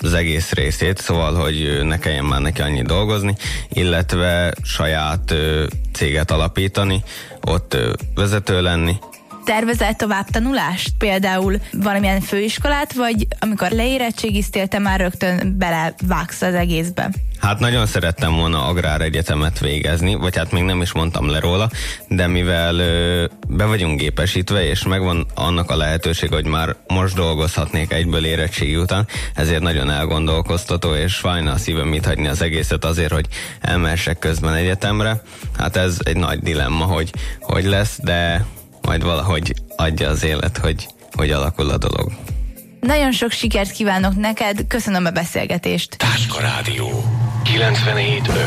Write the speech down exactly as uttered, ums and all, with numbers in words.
az egész részét, szóval, hogy ne kelljen már neki annyi dolgozni, illetve saját ö, céget alapítani, ott ö, vezető lenni. Tervezel továbbtanulást? Például valamilyen főiskolát, vagy amikor leérettségiztél, te már rögtön belevágsz az egészbe? Hát nagyon szerettem volna agráregyetemet végezni, vagy hát még nem is mondtam le róla, de mivel ö, be vagyunk gépesítve, és megvan annak a lehetőség, hogy már most dolgozhatnék egyből érettségi után, ezért nagyon elgondolkoztató, és fájna a szívem mit hagyni az egészet azért, hogy elmehessek közben egyetemre. Hát ez egy nagy dilemma, hogy hogy lesz, de majd valahogy adja az élet, hogy hogy alakul a dolog. Nagyon sok sikert kívánok neked, köszönöm a beszélgetést. Táska Rádió kilencvenhét